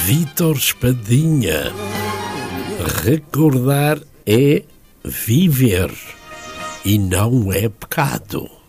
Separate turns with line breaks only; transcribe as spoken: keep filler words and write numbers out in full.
Vítor Espadinha. Recordar é viver e não é pecado.